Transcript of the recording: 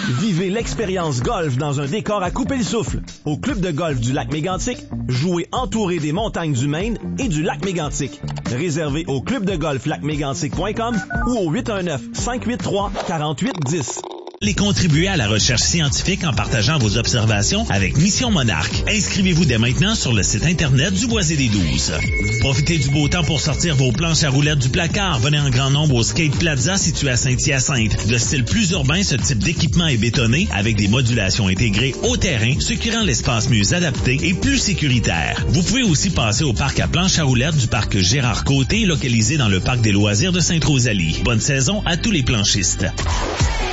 Vivez l'expérience golf dans un décor à couper le souffle. Au club de golf du lac Mégantic, jouez entouré des montagnes du Maine et du lac Mégantic. Réservé au clubdegolflacmégantic.com ou au 819-583-4810. Les contribuer à la recherche scientifique en partageant vos observations avec Mission Monarque. Inscrivez-vous dès maintenant sur le site internet du Boisé des 12. Profitez du beau temps pour sortir vos planches à roulettes du placard. Venez en grand nombre au Skate Plaza situé à Saint-Hyacinthe. De style plus urbain, ce type d'équipement est bétonné avec des modulations intégrées au terrain, ce qui rend l'espace mieux adapté et plus sécuritaire. Vous pouvez aussi passer au parc à planches à roulettes du parc Gérard Côté, localisé dans le parc des loisirs de Sainte-Rosalie. Bonne saison à tous les planchistes.